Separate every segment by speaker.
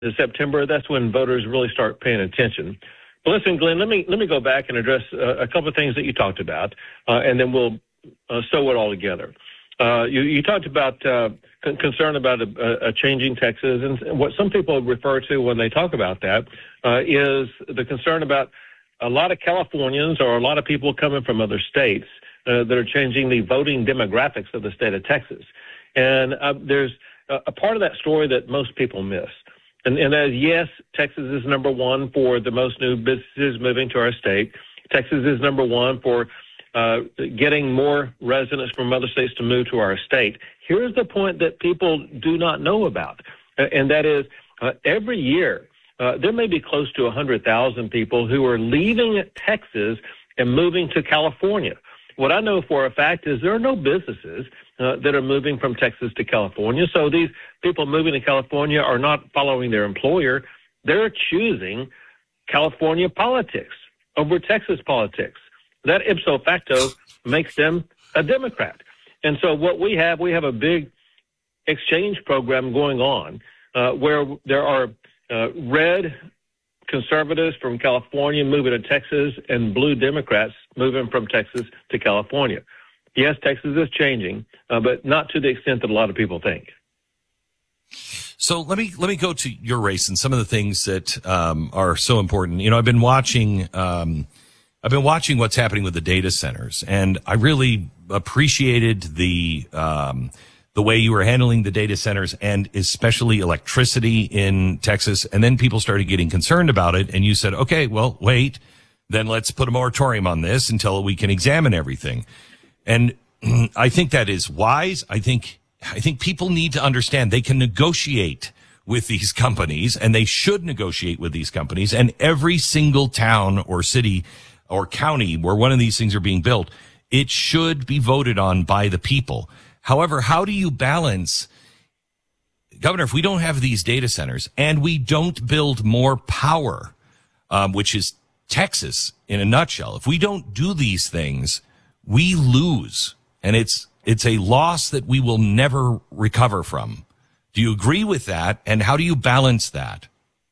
Speaker 1: in September, that's when voters really start paying attention. But listen, Glenn, let me go back and address a couple of things that you talked about, and then we'll sew it all together. You talked about concern about a changing Texas, and what some people refer to when they talk about that is the concern about a lot of Californians or a lot of people coming from other states that are changing the voting demographics of the state of Texas. And there's a part of that story that most people miss. And that is, yes, Texas is number one for the most new businesses moving to our state. Texas is number one for getting more residents from other states to move to our state. Here's the point that people do not know about, and that is every year there may be close to 100,000 people who are leaving Texas and moving to California. What I know for a fact is there are no businesses that are moving from Texas to California. So these people moving to California are not following their employer. They're choosing California politics over Texas politics. That ipso facto makes them a Democrat. And so what we have a big exchange program going on where there are red conservatives from California moving to Texas and blue Democrats moving from Texas to California. Yes, Texas is changing, but not to the extent that a lot of people think.
Speaker 2: So let me go to your race and some of the things that are so important. You know, I've been watching what's happening with the data centers, and I really appreciated the way you were handling the data centers and especially electricity in Texas. And then people started getting concerned about it, and you said, okay, well, wait, then let's put a moratorium on this until we can examine everything. And I think that is wise. I think people need to understand they can negotiate with these companies, and they should negotiate with these companies. And every single town or city or county where one of these things are being built, it should be voted on by the people. However, how do you balance, Governor, if we don't have these data centers and we don't build more power, which is Texas in a nutshell, if we don't do these things, we lose. And it's a loss that we will never recover from. Do you agree with that? And how do you balance that?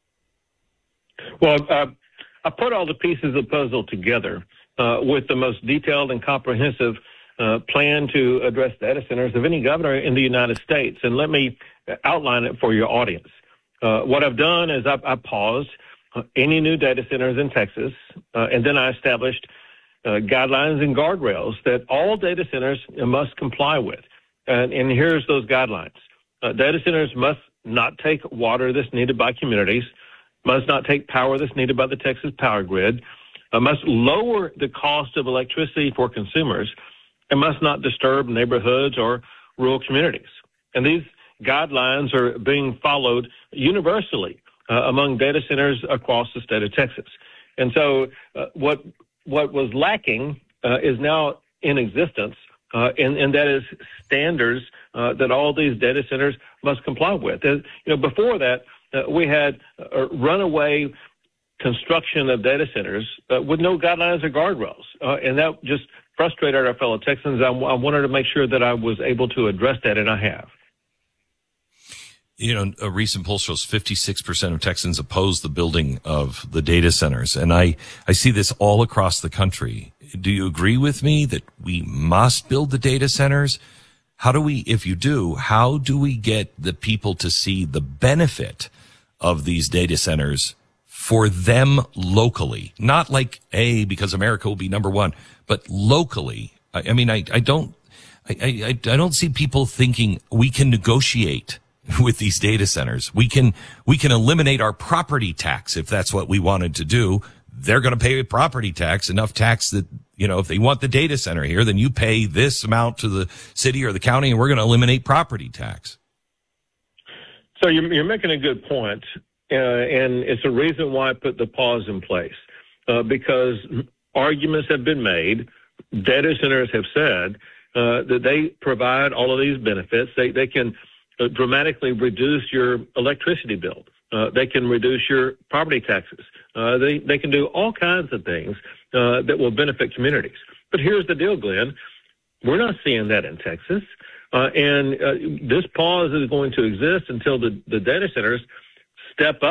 Speaker 1: Well, I put all the pieces of the puzzle together with the most detailed and comprehensive plan to address data centers of any governor in the United States. And let me outline it for your audience. What I've done is I paused any new data centers in Texas, and then I established guidelines and guardrails that all data centers must comply with. And here's those guidelines. Data centers must not take water that's needed by communities, must not take power that's needed by the Texas power grid, must lower the cost of electricity for consumers, and must not disturb neighborhoods or rural communities. And these guidelines are being followed universally among data centers across the state of Texas. And so what was lacking is now in existence, and that is standards that all these data centers must comply with. Before that, we had a runaway construction of data centers with no guidelines or guardrails, and that just frustrated our fellow Texans. I wanted to make sure that I was able to address that, and I have.
Speaker 2: You know, a recent poll shows 56% of Texans oppose the building of the data centers. And I see this all across the country. Do you agree with me that we must build the data centers? If you do, how do we get the people to see the benefit of these data centers for them locally? Not like, because America will be number one, but locally. I don't see people thinking we can negotiate with these data centers. We can eliminate our property tax if that's what we wanted to do. They're going to pay property tax, enough tax that, if they want the data center here, then you pay this amount to the city or the county, and we're going to eliminate property tax.
Speaker 1: So you're making a good point, and it's a reason why I put the pause in place, because arguments have been made. Data centers have said that they provide all of these benefits. They can dramatically reduce your electricity bill. They can reduce your property taxes. They can do all kinds of things that will benefit communities. But here's the deal, Glenn. We're not seeing that in Texas. And this pause is going to exist until the data centers step up.